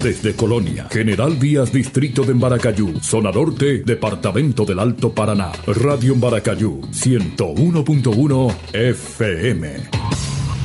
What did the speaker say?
Desde Colonia, General Vías, Distrito de Embaracayú, Zona Norte, Departamento del Alto Paraná. Radio Embaracayú, 101.1 FM.